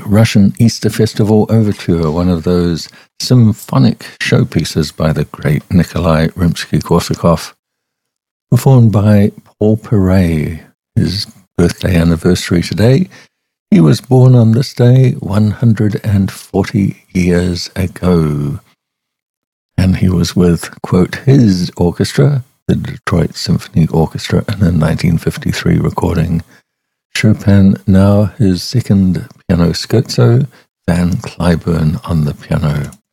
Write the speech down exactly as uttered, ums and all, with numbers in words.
Russian Easter Festival Overture, one of those symphonic showpieces by the great Nikolai Rimsky-Korsakov, performed by Paul Perret, his birthday anniversary today. He was born on this day one hundred forty years ago, and he was with, quote, his orchestra, the Detroit Symphony Orchestra, in a nineteen fifty-three recording. Chopin, now his second piano scherzo, Van Cliburn on the piano.